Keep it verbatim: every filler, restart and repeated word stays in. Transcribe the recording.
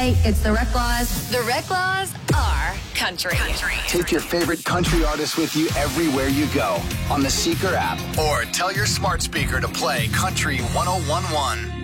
Hey, it's the Recklaws. The Recklaws are country. country. Take your favorite country artists with you everywhere you go on the Seeker app, or tell your smart speaker to play Country one oh one one.